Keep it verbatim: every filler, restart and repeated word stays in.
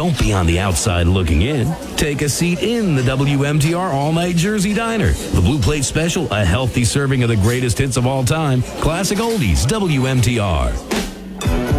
Don't be on the outside looking in. Take a seat in the W M T R All-Night Jersey Diner. The Blue Plate Special, a healthy serving of the greatest hits of all time. Classic oldies, W M T R.